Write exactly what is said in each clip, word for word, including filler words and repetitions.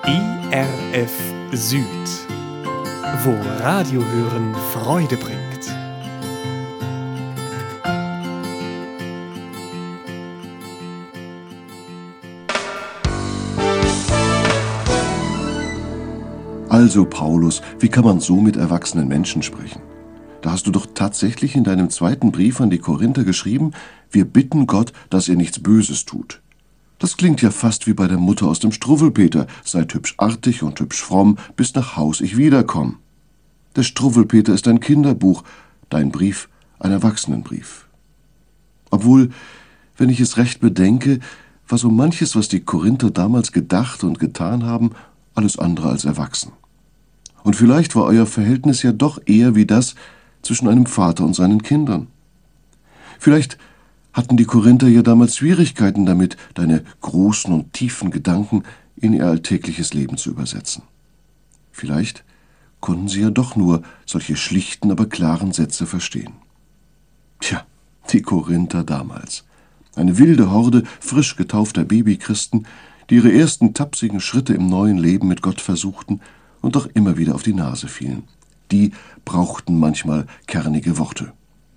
I R F Süd, wo Radiohören Freude bringt. Also, Paulus, wie kann man so mit erwachsenen Menschen sprechen? Da hast du doch tatsächlich in deinem zweiten Brief an die Korinther geschrieben, wir bitten Gott, dass er nichts Böses tut. Das klingt ja fast wie bei der Mutter aus dem Struwwelpeter, seid hübsch artig und hübsch fromm, bis nach Haus ich wiederkomm. Der Struwwelpeter ist ein Kinderbuch, dein Brief ein Erwachsenenbrief. Obwohl, wenn ich es recht bedenke, war so manches, was die Korinther damals gedacht und getan haben, alles andere als erwachsen. Und vielleicht war euer Verhältnis ja doch eher wie das zwischen einem Vater und seinen Kindern. Vielleicht hatten die Korinther ja damals Schwierigkeiten damit, deine großen und tiefen Gedanken in ihr alltägliches Leben zu übersetzen. Vielleicht konnten sie ja doch nur solche schlichten, aber klaren Sätze verstehen. Tja, die Korinther damals. Eine wilde Horde frisch getaufter Babychristen, die ihre ersten tapsigen Schritte im neuen Leben mit Gott versuchten und doch immer wieder auf die Nase fielen. Die brauchten manchmal kernige Worte.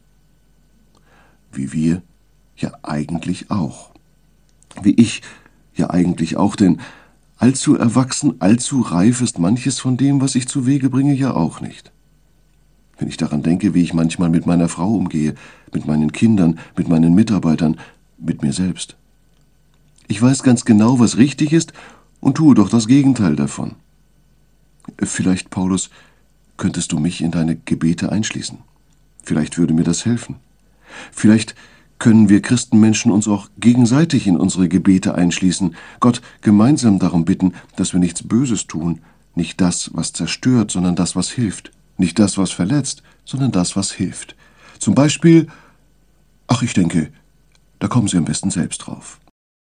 Wie wir ja eigentlich auch. Wie ich ja eigentlich auch, denn allzu erwachsen, allzu reif ist manches von dem, was ich zu Wege bringe, ja auch nicht. Wenn ich daran denke, wie ich manchmal mit meiner Frau umgehe, mit meinen Kindern, mit meinen Mitarbeitern, mit mir selbst. Ich weiß ganz genau, was richtig ist und tue doch das Gegenteil davon. Vielleicht, Paulus, könntest du mich in deine Gebete einschließen. Vielleicht würde mir das helfen. Vielleicht können wir Christenmenschen uns auch gegenseitig in unsere Gebete einschließen, Gott gemeinsam darum bitten, dass wir nichts Böses tun, nicht das, was zerstört, sondern das, was hilft, nicht das, was verletzt, sondern das, was hilft. Zum Beispiel, ach, ich denke, da kommen Sie am besten selbst drauf.